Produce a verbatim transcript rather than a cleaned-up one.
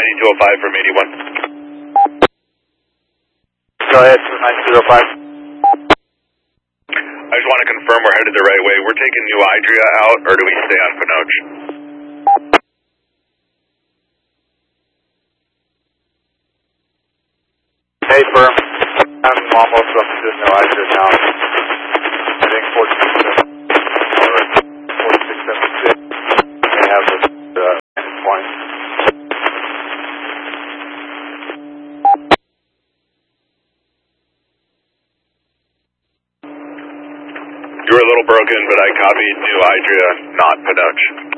ninety-two oh five from eighty-one. Go ahead, two nine two oh five. I just want to confirm we're headed the right way. We're taking New Idria out, or do we stay on Pinoch? Hey, firm. I'm almost up to New Idria now. I think fourteen seven or forty-six seventy-six. They have the uh, point. You were a little broken, but I copied New Idria, not Pinoch.